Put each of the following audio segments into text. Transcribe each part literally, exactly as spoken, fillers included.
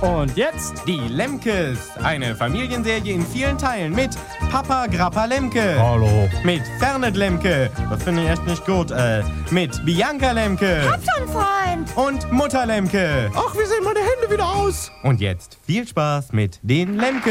Und jetzt die Lemkes. Eine Familienserie in vielen Teilen mit Papa Grappa Lemke. Hallo. Mit Fernet Lemke. Das finde ich echt nicht gut. Äh, mit Bianca Lemke. Hab schon, Freund. Und Mutter Lemke. Ach, wie sehen meine Hände wieder aus? Und jetzt viel Spaß mit den Lemkes.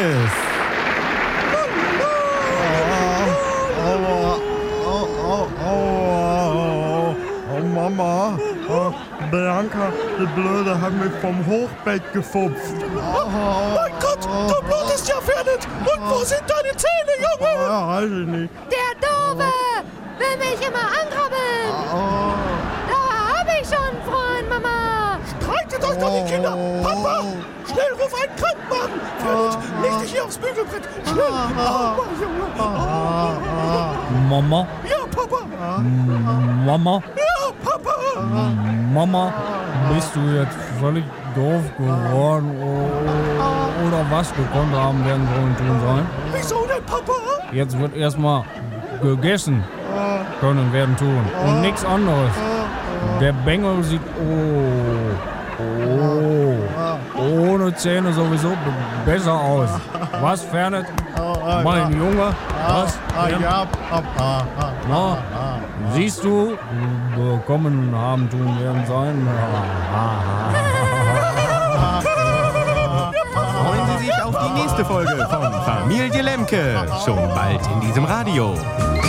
Aua, au, au, au, oh, Mama, oh, Bianca, die Blöde hat mich vom Hochbett gefupft. Oh, mein Gott, du blutest ja, Fernet. Und wo sind deine Zähne, Junge? Ja, weiß ich nicht. Der Doofe will mich immer ankrabbeln. Oh. Da hab ich schon, Freund, Mama. Streitet euch doch, die Kinder. Papa, schnell ruf einen Krankenwagen. Fernet, leg dich hier aufs Bügelbrett. Schnell. Oh, Junge. Mama? Ja, Papa. Mama? Ja, Papa. Mama, bist du jetzt völlig doof geworden? O- Oder was? Gekonnt haben werden sollen tun sollen. Wieso denn, Papa? Jetzt wird erstmal gegessen können werden tun. Und nichts anderes. Der Bengel sieht oh, oh, ohne Zähne sowieso b- besser aus. Was, Fernet? Mein Junge? Was? Ja, Papa. Na, siehst du, bekommen haben tun werden sein. Freuen Sie sich auf die nächste Folge von Familie Lemke. Schon bald in diesem Radio.